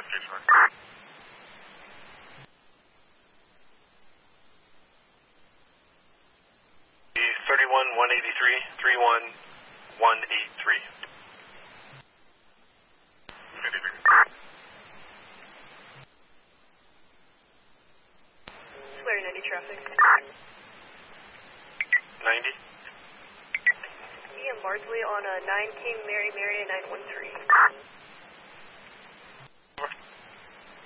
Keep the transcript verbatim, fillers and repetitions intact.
thirty-one one eighty-three, three one one eight three. Larry ninety traffic. ninety. Ian Bardsley on a nine King Mary Mary nine one three.